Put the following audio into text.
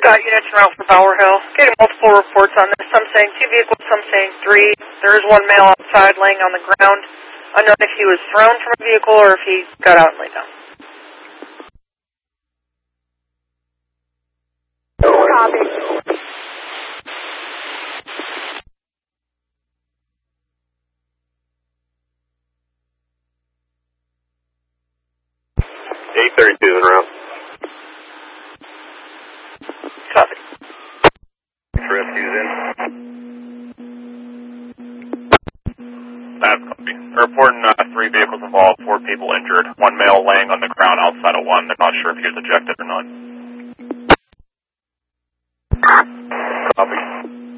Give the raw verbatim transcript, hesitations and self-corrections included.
Got units en route for Bower Hill. Getting multiple reports on this. Some saying two vehicles, some saying three. There is one male outside laying on the ground. Unknown if he was thrown from a vehicle or if he got out and laid down. Copy. eight thirty-two in route. Copy. Rescues in. That's copy. Reporting uh, three vehicles involved, four people injured, one male laying on the ground outside of one. They're not sure if he was ejected or not.